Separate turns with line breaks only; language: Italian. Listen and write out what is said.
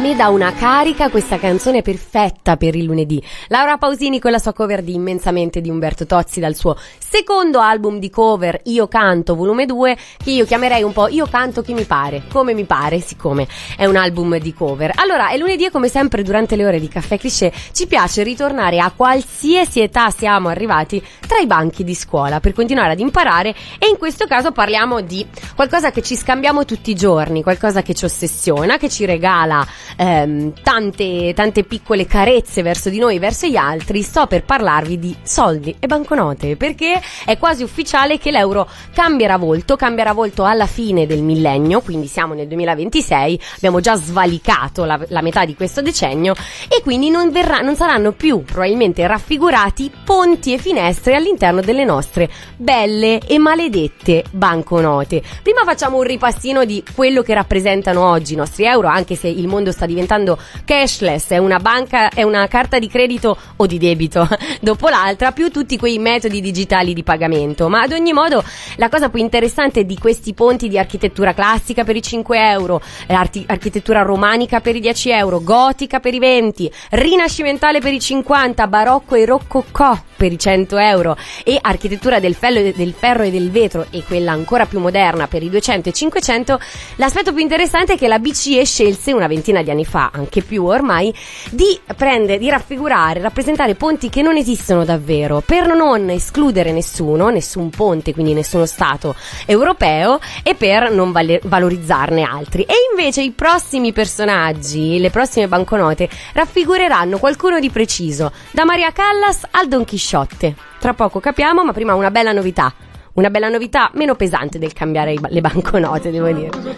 mi dà una carica questa canzone perfetta per il lunedì. Laura Pausini con la sua cover di Immensamente di Umberto Tozzi dal suo secondo album di cover Io Canto volume 2, che io chiamerei un po' Io Canto Chi Mi Pare, come mi pare, siccome è un album di cover. Allora, è lunedì e come sempre durante le ore di Caffè Cliché ci piace ritornare a qualsiasi età siamo arrivati tra i banchi di scuola per continuare ad imparare, e in questo caso parliamo di qualcosa che ci scambiamo tutti i giorni, qualcosa che ci ossessiona, che ci regala tante piccole carezze verso di noi, verso gli altri. Sto per parlarvi di soldi e banconote, perché è quasi ufficiale che l'euro cambierà volto alla fine del millennio, quindi siamo nel 2026, abbiamo già svalicato la metà di questo decennio, e quindi non saranno più probabilmente raffigurati ponti e finestre all'interno delle nostre belle e maledette banconote. Prima facciamo un ripassino di quello che rappresentano oggi i nostri euro, anche se il mondo sta diventando cashless, è una carta di credito o di debito dopo l'altra, più tutti quei metodi digitali di pagamento. Ma ad ogni modo la cosa più interessante di questi ponti di architettura classica per i 5 euro, architettura romanica per i 10 euro, gotica per i 20, rinascimentale per i 50, barocco e rococò per i 100 euro e architettura del ferro e del vetro, e quella ancora più moderna per i 200 e 500, l'aspetto più interessante è che la BCE scelse una ventina di anni fa, anche più ormai, di rappresentare ponti che non esistono davvero, per non escludere nessun ponte, quindi nessuno stato europeo, e per non valorizzarne altri. E invece i prossimi personaggi, le prossime banconote, raffigureranno qualcuno di preciso, da Maria Callas al Don Chisciotte. Tra poco capiamo, ma prima una bella novità meno pesante del cambiare le banconote, devo dire.